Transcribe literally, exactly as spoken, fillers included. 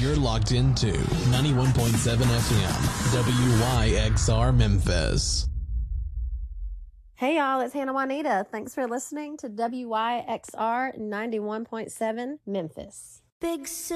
You're locked into ninety-one point seven F M, W Y X R Memphis. Hey y'all, it's Hannah Juanita. Thanks for listening to W Y X R ninety-one point seven Memphis. Big